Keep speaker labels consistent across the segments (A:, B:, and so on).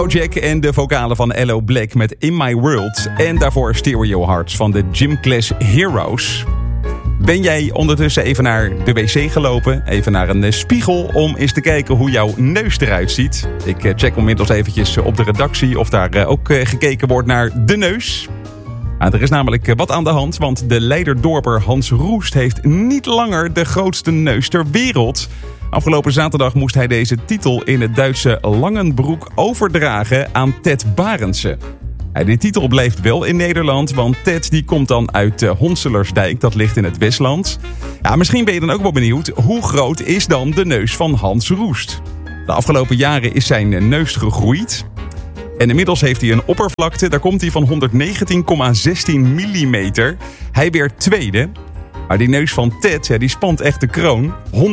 A: Jack en de vocalen van Hello Black met In My World. En daarvoor Stereo Hearts van de Gym Class Heroes. Ben jij ondertussen even naar de wc gelopen? Even naar een spiegel om eens te kijken hoe jouw neus eruit ziet? Ik check inmiddels eventjes op de redactie of daar ook gekeken wordt naar de neus. Er is namelijk wat aan de hand, want de Leiderdorper Hans Roest heeft niet langer de grootste neus ter wereld. Afgelopen zaterdag moest hij deze titel in het Duitse Langenbroek overdragen aan Ted Barendse. Die titel blijft wel in Nederland, want Ted die komt dan uit Honselersdijk, dat ligt in het Westland. Ja, misschien ben je dan ook wel benieuwd, hoe groot is dan de neus van Hans Roest? De afgelopen jaren is zijn neus gegroeid. En inmiddels heeft hij een oppervlakte, daar komt hij van 119,16 millimeter. Hij werd tweede. Maar die neus van Ted, die spant echt de kroon. 153,52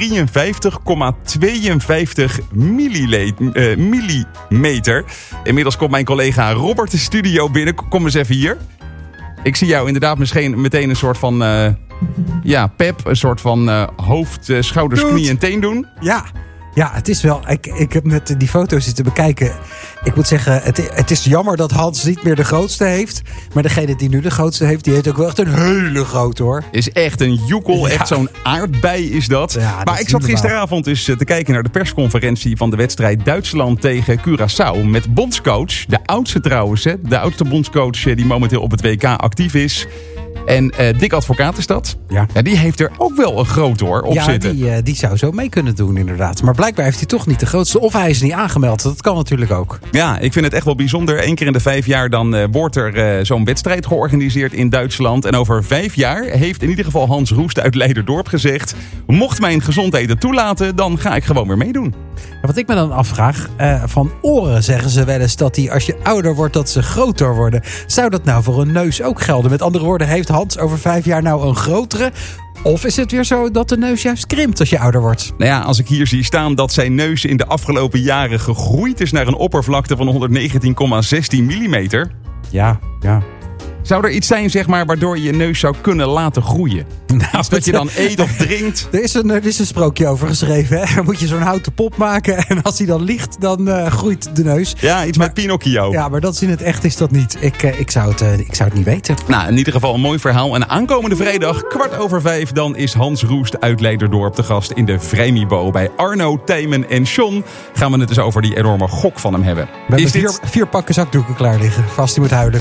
A: millimeter. Inmiddels komt mijn collega Robert de studio binnen. Kom eens even hier. Ik zie jou inderdaad misschien meteen een soort van pep. Een soort van hoofd, schouders, knie en teen doen.
B: Ja, het is wel... Ik heb net die foto's zitten bekijken. Ik moet zeggen, het is jammer dat Hans niet meer de grootste heeft. Maar degene die nu de grootste heeft, die heeft ook wel echt een hele grote, hoor.
A: Is echt een joekel, echt zo'n aardbei is dat.
B: Ja,
A: maar ik zat gisteravond eens te kijken naar de persconferentie van de wedstrijd Duitsland tegen Curaçao. Met bondscoach, de oudste trouwens, de oudste bondscoach die momenteel op het WK actief is. En Dick Advocaat is dat. Ja, die heeft er ook wel een groot op zitten.
B: Ja, die zou zo mee kunnen doen inderdaad. Maar blijkbaar heeft hij toch niet de grootste. Of hij is niet aangemeld. Dat kan natuurlijk ook.
A: Ja, ik vind het echt wel bijzonder. 1 keer in de 5 jaar dan wordt er zo'n wedstrijd georganiseerd in Duitsland. En over 5 jaar heeft in ieder geval Hans Roest uit Leiderdorp gezegd: mocht mijn gezondheid het toelaten, dan ga ik gewoon weer meedoen.
B: Ja, wat ik me dan afvraag, van oren zeggen ze wel eens dat die als je ouder wordt, dat ze groter worden. Zou dat nou voor een neus ook gelden? Met andere woorden, heeft Hans over 5 jaar nou een grotere? Of is het weer zo dat de neus juist krimpt als je ouder wordt?
A: Nou ja, als ik hier zie staan dat zijn neus in de afgelopen jaren gegroeid is naar een oppervlakte van 119,16 millimeter.
B: Ja.
A: Zou er iets zijn, zeg maar, waardoor je je neus zou kunnen laten groeien? Nou, dat je dan eet of drinkt?
B: Er is een sprookje over geschreven. Hè? Dan moet je zo'n houten pop maken. En als hij dan ligt, dan groeit de neus.
A: Ja, met Pinocchio.
B: Ja, maar dat is in het echt is dat niet. Ik zou het niet weten.
A: Nou, in ieder geval een mooi verhaal. En aankomende vrijdag, 4:15, dan is Hans Roest uit Leiderdorp te gast in de Vrijmibo. Bij Arno, Tijmen en John gaan we het dus over die enorme gok van hem hebben.
B: We hebben 4 pakken zakdoeken klaar liggen. Vast hij moet huilen.